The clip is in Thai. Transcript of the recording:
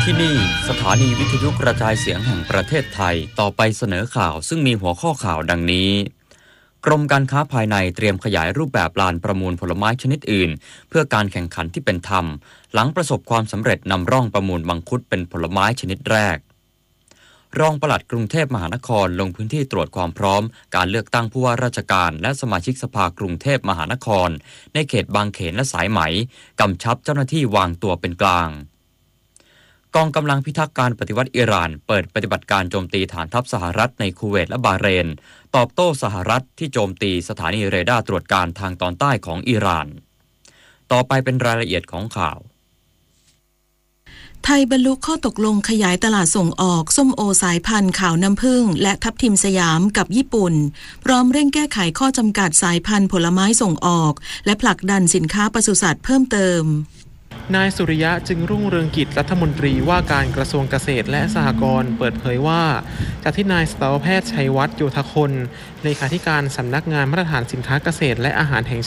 ที่นี่สถานีวิทยุกระจายเสียงแห่งประเทศไทยต่อไปเสนอข่าวซึ่งมีหัวข้อข่าวดังนี้กรมการค้าภายในเตรียมขยายรูปแบบลานประมูลผลไม้ชนิดอื่นเพื่อการแข่งขันที่เป็นธรรมหลังประสบความสำเร็จนำร่องประมูลมังคุดเป็นผลไม้ชนิดแรกรองปลัดกรุงเทพมหานครลงพื้นที่ตรวจความพร้อมการเลือกตั้งผู้ว่าราชการและสมาชิกสภากรุงเทพมหานครในเขตบางเขนและสายไหมกำชับเจ้าหน้าที่วางตัวเป็นกลางกองกำลังพิทักษ์การปฏิวัติอิหร่านเปิดปฏิบัติการโจมตีฐานทัพสหรัฐในคูเวตและบาห์เรนตอบโต้สหรัฐที่โจมตีสถานีเรดาร์ตรวจการทางตอนใต้ของอิหร่านต่อไปเป็นรายละเอียดของข่าวไทยบรรลุข้อตกลงขยายตลาดส่งออกส้มโอสายพันธุ์ขาวน้ำผึ้งและทับทิมสยามกับญี่ปุ่นพร้อมเร่งแก้ไขข้อจำกัดสายพันธุ์ผลไม้ส่งออกและผลักดันสินค้าปศุสัตว์เพิ่มเติมนายสุริยะจึงรุ่งเรืองกิจรัฐมนตรีว่าการกระทรวงเกษตรและสหกรณ์เปิดเผยว่าจากที่นายสัตวแพทย์ชัยวัฒน์โยธคนเลขาธิการสำนักงานมาตรฐานสินค้าเกษตรและอาหารแห่ง